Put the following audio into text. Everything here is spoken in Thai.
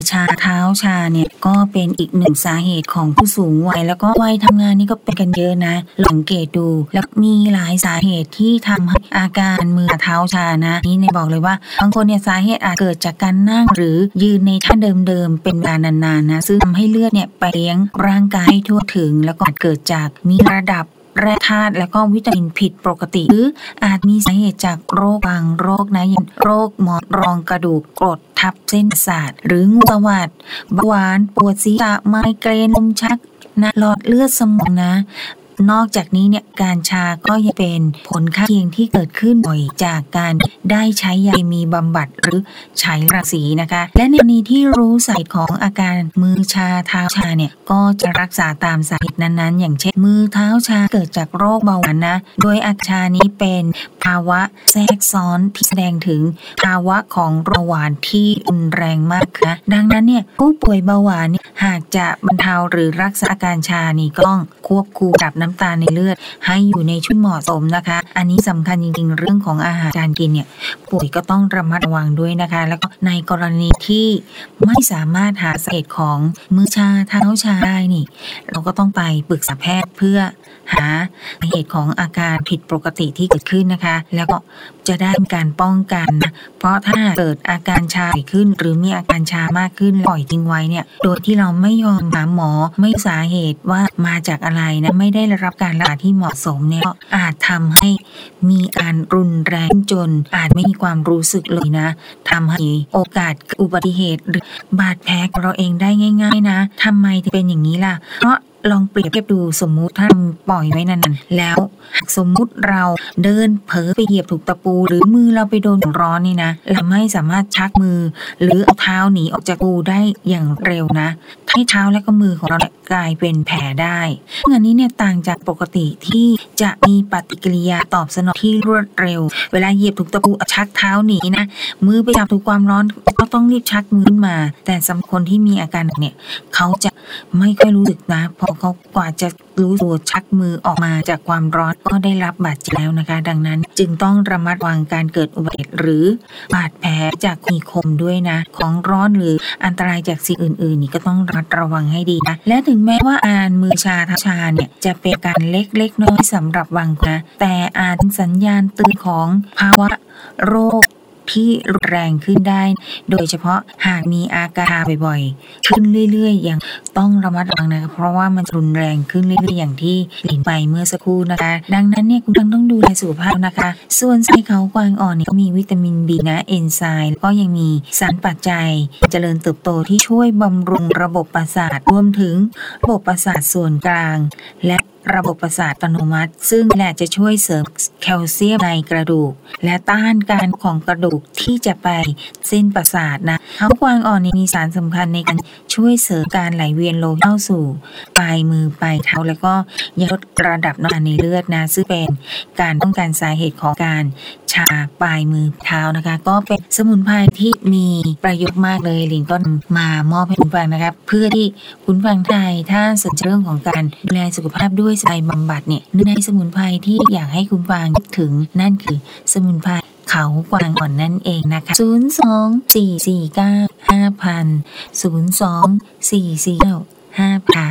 ชาเท้าชาเนี่ยก็เป็นอีกหนึ่งสาเหตุของผู้สูงวัยแล้วก็วัยทำงานนี่ก็เป็นกันเยอะนะสังเกตดูแล้วมีหลายสาเหตุที่ทำให้อาการมือเท้าชานะนี่เนี่ยบอกเลยว่าบางคนเนี่ยสาเหตุอาจเกิดจากการนั่งหรือยืนในท่าเดิมๆเป็นเวลานานๆนะซึ่งทำให้เลือดเนี่ยไปเลี้ยงร่างกายทั่วถึงแล้วก็เกิดจากมีระดับแร่ธาตุแล้วก็วิตามินผิดปกติหรืออาจมีสาเหตุจากโรคบางโรคนะอย่างโรคหมอนรองกระดูกกรดทับเส้นประสาทหรืองูสวัสดเบาหวานปวดศีรษะไมเกรนลมชักนะหลอดเลือดสมองนะนอกจากนี้เนี่ยการชาก็ยังเป็นผลข้างเคียงที่เกิดขึ้นบ่อยจากการได้ใช้ยาเคมีบำบัดหรือใช้รังสีนะคะและในกรณีที่รู้สาเหตุของอาการมือชาเท้าชาเนี่ยก็จะรักษาตามสาเหตุนั้นๆอย่างเช่นมือเท้าชาเกิดจากโรคเบาหวานนะโดยอาการนี้เป็นภาวะแทรกซ้อนที่แสดงถึงภาวะของเบาหวานที่รุนแรงมากนะดังนั้นเนี่ยผู้ป่วยเบาหวานหากจะบรรเทาหรือรักษาอาการชานี่ก็ต้องควบคุมระดับน้ำตาลในเลือดให้อยู่ในช่วงเหมาะสมนะคะอันนี้สำคัญจริงๆเรื่องของอาหารการกินเนี่ยป่วยก็ต้องระมัดระวังด้วยนะคะแล้วก็ในกรณีที่ไม่สามารถหาสาเหตุของมือชาเท้าชาได้นี่เราก็ต้องไปปรึกษาแพทย์เพื่อหาสาเหตุของอาการผิดปกติที่เกิดขึ้นนะคะแล้วก็จะได้มีการป้องกันนะเพราะถ้าเกิดอาการชาขึ้นหรือมีอาการชามากขึ้นปล่อยทิ้งไว้เนี่ยโดยที่เราไม่ยอมหาหมอไม่สาเหตุว่ามาจากอะไรนะไม่ได้รับการรักษาที่เหมาะสมเนี่ยก็อาจทำให้มีการรุนแรงจนอาจไม่มีความรู้สึกเลยนะทำให้โอกาสอุบัติเหตุหรือบาดแผลของเราเองได้ง่ายๆนะทำไมถึงเป็นอย่างนี้ล่ะเพราะลองเปรียบเทียบดูสมมุติถ้าปล่อยไว้นานๆแล้วสมมุติเราเดินเผลอไปเหยียบถูกตะปูหรือมือเราไปโดนของร้อนนี่นะเราไม่สามารถชักมือหรือเอาเท้าหนีออกจากปูได้อย่างเร็วนะให้เท้าและก็มือของเรากลายเป็นแผลได้อันนี้เนี่ยต่างจากปกติที่จะมีปฏิกิริยาตอบสนองที่รวดเร็วเวลาเหยียบถูกตะปูชักเท้าหนีนะมือไปจับถูกความร้อนก็ต้องรีบชักมือขึ้นมาแต่สำหรับคนที่มีอาการเนี่ยเขาจะไม่ค่อยรู้สึกนะพอเขากว่าจะรู้ตัวชักมือออกมาจากความร้อนก็ได้รับบาดเจ็บแล้วนะคะดังนั้นจึงต้องระมัดระวังการเกิดอุบัติเหตุหรือบาดแผลจากมีคมด้วยนะของร้อนหรืออันตรายจากสิ่งอื่นๆนี่ก็ต้องระมัดระวังให้ดีนะและถึงแม้ว่าอาการมือชาเท้าชาเนี่ยจะเป็นการเล็กๆน้อยสำหรับบางคนนะแต่อาจเป็นสัญญาณเตือนของภาวะโรคที่รุนแรงขึ้นได้โดยเฉพาะหากมีอาการบ่อยๆขึ้นเรื่อยๆอย่างต้องระมัดระวังนะคะเพราะว่ามันรุนแรงขึ้นเรื่อยๆอย่างที่เห็นไปเมื่อสักครู่นะคะดังนั้นเนี่ยคุณต้องดูแลสุขภาพนะคะส่วนไส้เขากวางอ่อนเนี่ยก็มีวิตามินบีนะเอนไซม์แล้วก็ยังมีสารปัจจัยเจริญเติบโตที่ช่วยบำรุงระบบประสาทรวมถึงระบบประสาทส่วนกลางและระบบประสาทอัตโนมัติซึ่งแหละจะช่วยเสริมแคลเซียมในกระดูกและต้านการของกระดูกที่จะไปเส้นประสาทนะเขากวางอ่อนมีสารสำคัญในการช่วยเสริมการไหลเวียนโลหิตเข้าสู่ปลายมือปลายเท้าแล้วก็ลดระดับน้ำตาลในเลือดนะซึ่งเป็นการป้องกันสาเหตุของการชาปลายมือเท้านะคะก็เป็นสมุนไพรที่มีประโยชน์มากเลยลิงก็มามอบให้คุณฟังนะครับเพื่อที่คุณฟังไทยถ้าสนใจเรื่องของการดูแลสุขภาพด้วยสายบำบัดเนี่ยในสมุนไพรที่อยากให้คุณฟังนึกถึงนั่นคือสมุนไพรเขากวางอ่อนนั่นเองนะคะ02-449-5000 02-449-5000